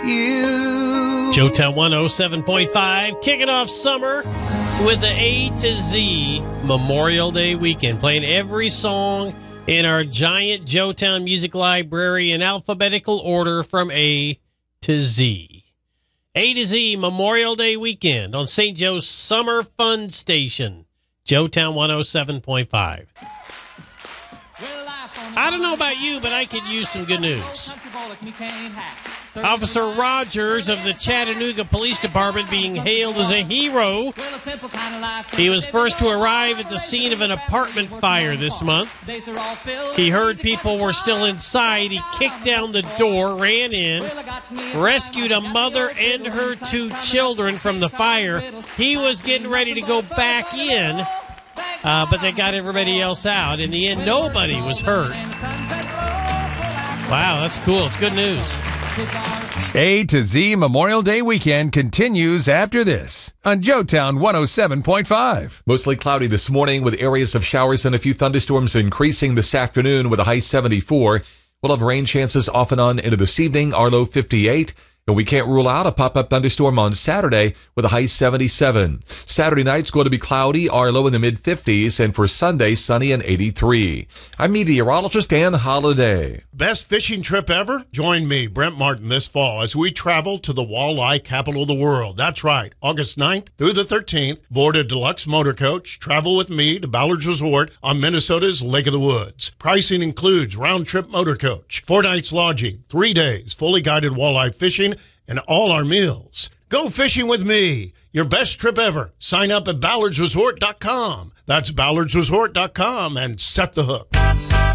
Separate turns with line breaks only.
Joetown 107.5, kicking off summer with the A to Z Memorial Day weekend, playing every song in our giant Joetown music library in alphabetical order from A to Z. A to Z Memorial Day weekend on St. Joe's Summer Fun Station, Joetown 107.5. I don't know about you, but I could use some good news. Officer Rogers of the Chattanooga Police Department being hailed as a hero. He was first to arrive at the scene of an apartment fire this month. He heard people were still inside. He kicked down the door, ran in, rescued a mother and her 2 children from the fire. He was getting ready to go back in, but they got everybody else out. In the end, nobody was hurt. Wow, that's cool. It's good news.
A to Z Memorial Day weekend continues after this on Joetown 107.5.
Mostly cloudy this morning with areas of showers and a few thunderstorms increasing this afternoon with a high 74. We'll have rain chances off and on into this evening, our low 58. And we can't rule out a pop-up thunderstorm on Saturday with a high 77. Saturday night's going to be cloudy, our low in the mid-50s, and for Sunday, sunny and 83. I'm meteorologist Dan Holliday.
Best fishing trip ever? Join me, Brent Martin, this fall as we travel to the walleye capital of the world. That's right, August 9th through the 13th. Board a deluxe motor coach. Travel with me to Ballard's Resort on Minnesota's Lake of the Woods. Pricing includes round-trip motor coach, 4 nights lodging, 3 days, fully guided walleye fishing, and all our meals. Go fishing with me. Your best trip ever. Sign up at ballardsresort.com. That's ballardsresort.com and set the hook.